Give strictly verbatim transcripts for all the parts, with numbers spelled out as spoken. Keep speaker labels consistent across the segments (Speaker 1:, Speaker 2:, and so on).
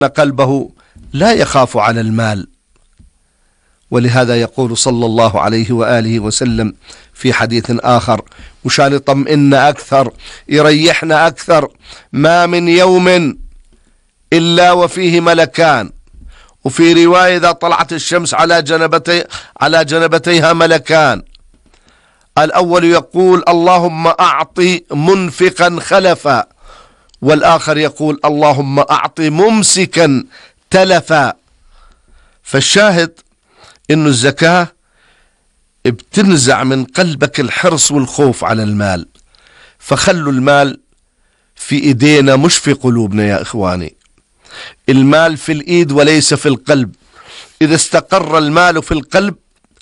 Speaker 1: قلبه لا يخاف على المال. ولهذا يقول صلى الله عليه وآله وسلم في حديث آخر مشان يطمئن أكثر يريحنا أكثر: ما من يوم إلا وفيه ملكان. وفي رواية: إذا طلعت الشمس على جنبتي على جنبتيها ملكان، الأول يقول: اللهم أعطي منفقا خلفا، والآخر يقول: اللهم أعطي ممسكا تلفا. فالشاهد إنه الزكاة بتنزع من قلبك الحرص والخوف على المال، فخلوا المال في إيدينا مش في قلوبنا يا إخواني. المال في الإيد وليس في القلب. إذا استقر المال في القلب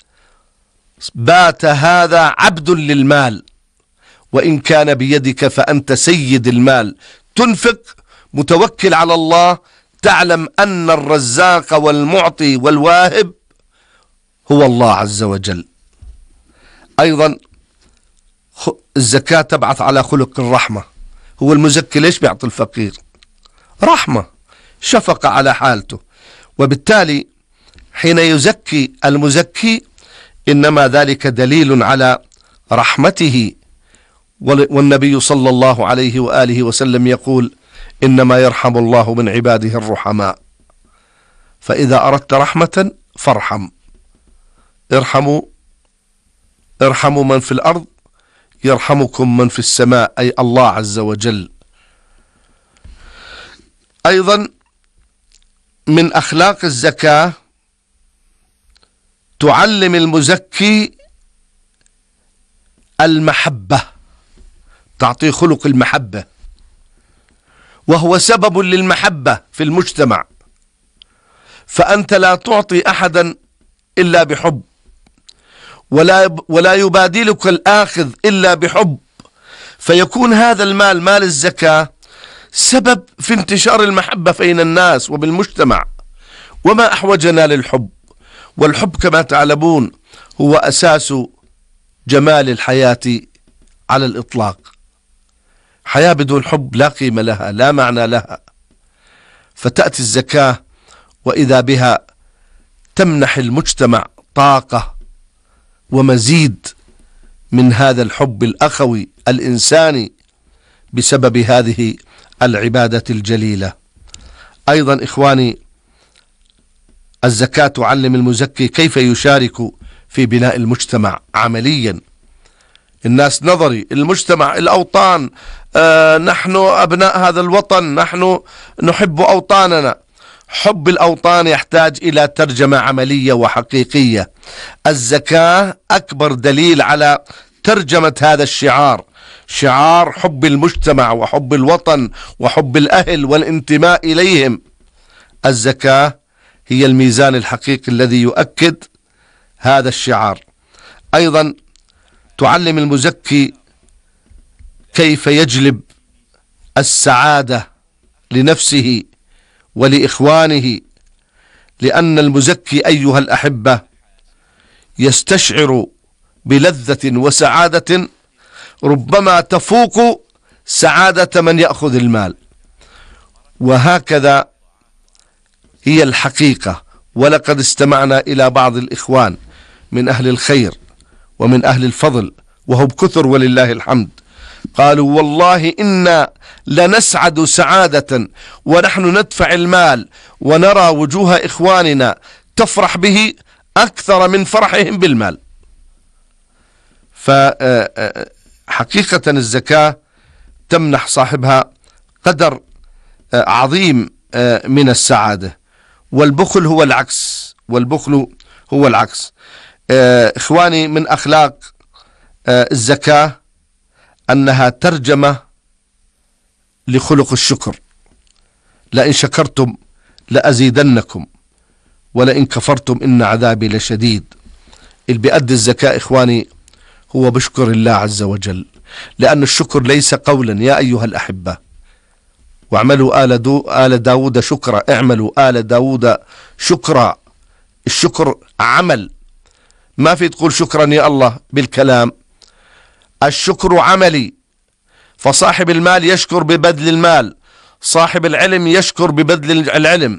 Speaker 1: بات هذا عبد للمال، وإن كان بيدك فأنت سيد المال. تنفق متوكل على الله، تعلم أن الرزاق والمعطي والواهب هو الله عز وجل. أيضا الزكاة تبعث على خلق الرحمة. هو المزكي ليش بيعطي الفقير؟ رحمة، شفقة على حالته. وبالتالي حين يزكي المزكي إنما ذلك دليل على رحمته. والنبي صلى الله عليه وآله وسلم يقول: إنما يرحم الله من عباده الرحماء. فإذا أردت رحمة فارحم. ارحموا ارحموا من في الأرض يرحمكم من في السماء، أي الله عز وجل. أيضا من أخلاق الزكاة تعلم المزكي المحبة، تعطيه خلق المحبة، وهو سبب للمحبة في المجتمع. فأنت لا تعطي أحدا إلا بحب، ولا ولا يبادلك الآخذ إلا بحب، فيكون هذا المال، مال الزكاة، سبب في انتشار المحبة بين الناس وبالمجتمع. وما أحوجنا للحب، والحب كما تعلمون هو أساس جمال الحياة على الإطلاق. حياة بدون حب لا قيمة لها، لا معنى لها. فتأتي الزكاة وإذا بها تمنح المجتمع طاقة ومزيد من هذا الحب الأخوي الإنساني بسبب هذه العبادة الجليلة. أيضا إخواني، الزكاة تعلم المزكي كيف يشارك في بناء المجتمع عمليا. الناس نظري، المجتمع، الأوطان، آه نحن أبناء هذا الوطن، نحن نحب أوطاننا. حب الأوطان يحتاج إلى ترجمة عملية وحقيقية. الزكاة أكبر دليل على ترجمة هذا الشعار، شعار حب المجتمع وحب الوطن وحب الأهل والانتماء إليهم. الزكاة هي الميزان الحقيقي الذي يؤكد هذا الشعار. أيضا تعلم المزكي كيف يجلب السعادة لنفسه ولإخوانه، لأن المزكي أيها الأحبة يستشعر بلذة وسعادة ربما تفوق سعادة من يأخذ المال. وهكذا هي الحقيقة. ولقد استمعنا إلى بعض الإخوان من أهل الخير ومن أهل الفضل، وهم كثر ولله الحمد، قالوا: والله إنا لنسعد سعادة ونحن ندفع المال ونرى وجوه إخواننا تفرح به أكثر من فرحهم بالمال. فحقيقة الزكاة تمنح صاحبها قدر عظيم من السعادة. والبخل هو العكس، والبخل هو العكس. إخواني، من أخلاق الزكاة أنها ترجمة لخلق الشكر. لئن شكرتم لأزيدنكم ولئن كفرتم إن عذابي لشديد. اللي بيأدي الزكاة إخواني هو بشكر الله عز وجل، لأن الشكر ليس قولا يا أيها الأحبة. واعملوا آل, دو آل داود شكرا، اعملوا آل داود شكرا. الشكر عمل، ما في تقول شكرا يا الله بالكلام. الشكر عملي. فصاحب المال يشكر ببذل المال، صاحب العلم يشكر ببذل العلم،